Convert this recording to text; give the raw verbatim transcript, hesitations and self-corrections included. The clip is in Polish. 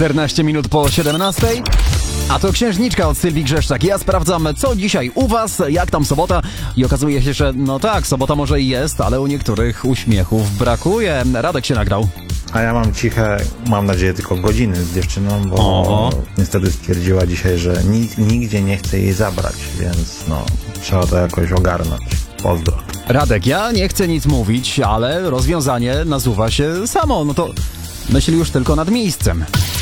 czternaście minut po siedemnastej. A to księżniczka od Sylwii Grzeszczak. Ja sprawdzam, co dzisiaj u was, jak tam sobota. I okazuje się, że no tak, sobota może i jest, ale u niektórych uśmiechów brakuje. Radek się nagrał. A ja mam ciche, mam nadzieję, tylko godziny z dziewczyną, bo Oho. niestety stwierdziła dzisiaj, że nic, nigdzie nie chce jej zabrać, więc no, trzeba to jakoś ogarnąć. Pozdro. Radek, ja nie chcę nic mówić, ale rozwiązanie nasuwa się samo. No to myśl już tylko nad miejscem.